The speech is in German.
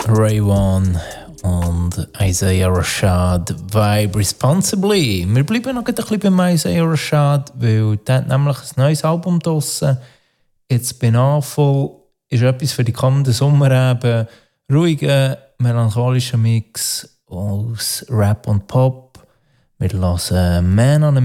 Ray One und Isaiah Rashad Vibe Responsibly. Wir bleiben noch ein bisschen bei Isaiah Rashad, weil der hat nämlich ein neues Album draussen. It's Been Awful ist etwas für die kommenden Sommer eben. Ruhiger, melancholischer Mix aus Rap und Pop. Wir hören Man on a